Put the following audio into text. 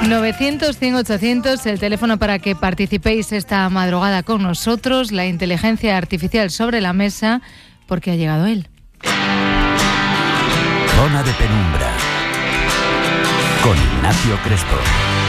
900-100-800, el teléfono para que participéis esta madrugada con nosotros. La inteligencia artificial sobre la mesa, porque ha llegado él. Zona de Penumbra con Ignacio Crespo.